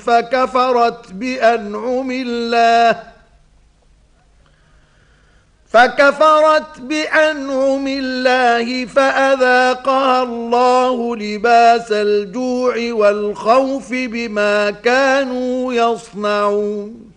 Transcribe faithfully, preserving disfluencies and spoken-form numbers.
فكفرت بأنعم الله فكفرت بأنعم الله فأذاقها الله لباس الجوع والخوف بما كانوا يصنعون